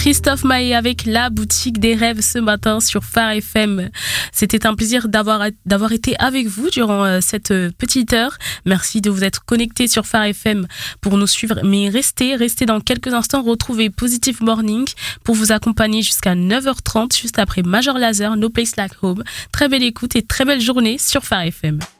Christophe Maé avec la boutique des rêves ce matin sur Phare FM. C'était un plaisir d'avoir été avec vous durant cette petite heure. Merci de vous être connectés sur Phare FM pour nous suivre. Mais restez dans quelques instants. Retrouvez Positive Morning pour vous accompagner jusqu'à 9h30, juste après Major Lazer, No Place Like Home. Très belle écoute et très belle journée sur Phare FM.